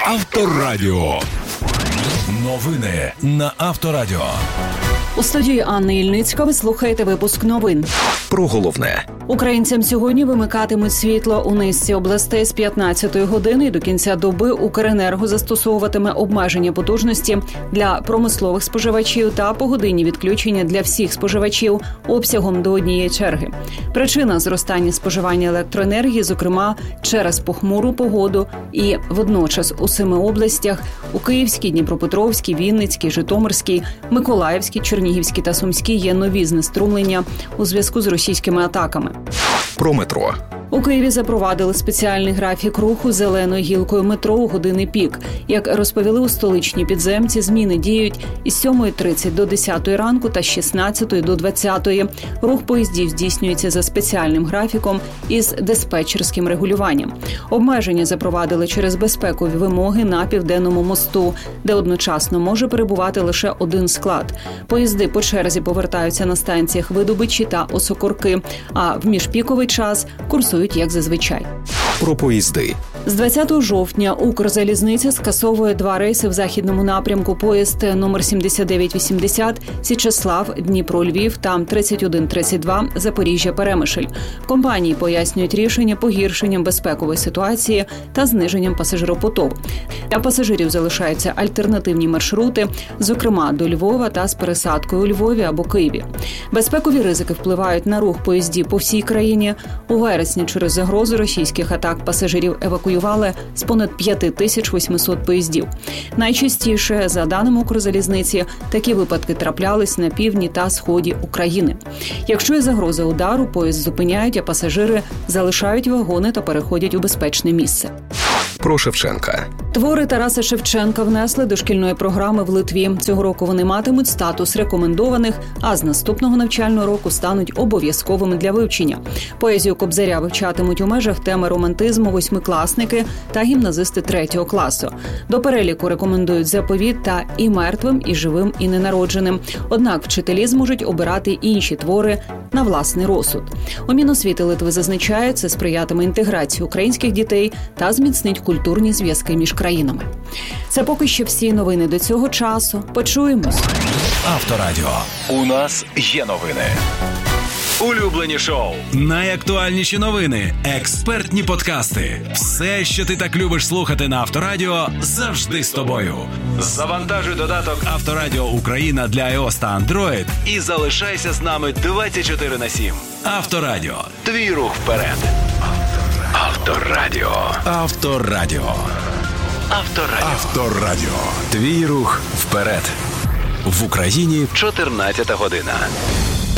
Авторадіо. Новини на Авторадіо. У студії Анни Ільницька ви слухаєте випуск новин. Про головне. Українцям сьогодні вимикатимуть світло у низці областей з 15-ї години і до кінця доби Укренерго застосовуватиме обмеження потужності для промислових споживачів та погодинні відключення для всіх споживачів обсягом до однієї черги. Причина – зростання споживання електроенергії, зокрема через похмуру погоду, і водночас у 7 областях – у Київській, Дніпропетровській, Вінницькій, Житомирській, Миколаївській, Чернігівській та Сумській є нові знеструмлення у зв'язку з російськими атаками. Про метро. У Києві запровадили спеціальний графік руху зеленою гілкою метро у години пік. Як розповіли у столичній підземці, зміни діють із 7:30 до 10 ранку та з 16 до 20. Рух поїздів здійснюється за спеціальним графіком із диспетчерським регулюванням. Обмеження запровадили через безпекові вимоги на Південному мосту, де одночасно може перебувати лише один склад. Поїзди по черзі повертаються на станціях Видобичі та Осокорки, а в міжпіковий час курсують як зазвичай. Про поїзди. З 20 жовтня Укрзалізниця скасовує 2 рейси в західному напрямку. Поїзд номер 7980 Січеслав, Дніпро-Львів та 3132 Запоріжжя-Перемишль. Компанії пояснюють рішення погіршенням безпекової ситуації та зниженням пасажиропотоку. Для пасажирів залишаються альтернативні маршрути, зокрема до Львова та з пересадкою у Львові або Києві. Безпекові ризики впливають на рух поїздів по всій країні. У вересні через загрозу російських атак пасажирів евакуювали з понад 5800 поїздів. Найчастіше, за даними Укрзалізниці, такі випадки траплялись на півдні та сході України. Якщо є загроза удару, поїзд зупиняють, а пасажири залишають вагони та переходять у безпечне місце. Про Шевченка. Твори Тараса Шевченка внесли до шкільної програми в Литві. Цього року вони матимуть статус рекомендованих, а з наступного навчального року стануть обов'язковими для вивчення. Поезію Кобзаря вивчатимуть у межах теми романтизму восьмикласники та гімназисти 3-го класу. До переліку рекомендують заповіт та і мертвим, і живим, і ненародженим. Однак вчителі зможуть обирати інші твори на власний розсуд. У Міносвіти Литви зазначають, це сприятиме інтеграції українських дітей та зміцнить культурні зв'язки між країнами. Це поки що всі новини до цього часу. Почуємось. Авторадіо. У нас є новини. Улюблені шоу, найактуальніші новини, експертні подкасти. Все, що ти так любиш слухати на Авторадіо, завжди з тобою. Завантажуй додаток Авторадіо Україна для iOS та Android і залишайся з нами 24/7. Авторадіо. Твій рух вперед. Авторадіо. Авторадіо. Авторадіо. Авторадіо. Твій рух вперед. В Україні 14 година.